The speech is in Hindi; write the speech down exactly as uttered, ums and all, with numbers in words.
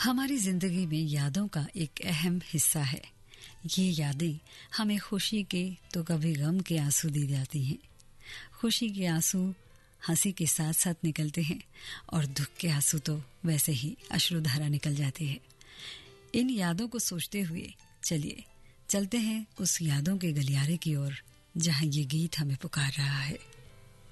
हमारी जिंदगी में यादों का एक अहम हिस्सा है। ये यादें हमें खुशी के तो कभी गम के आंसू दी जाती हैं। खुशी के आंसू हंसी के साथ साथ निकलते हैं और दुख के आंसू तो वैसे ही अश्रुधारा निकल जाती है। इन यादों को सोचते हुए चलिए चलते हैं उस यादों के गलियारे की ओर जहां ये गीत हमें पुकार रहा है।